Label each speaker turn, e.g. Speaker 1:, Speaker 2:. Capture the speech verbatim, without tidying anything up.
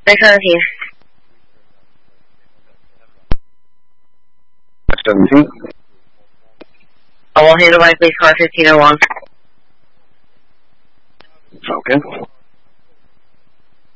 Speaker 1: Next one, please.
Speaker 2: seventeen.
Speaker 1: I will handle by police car fifteen oh one.
Speaker 2: Okay.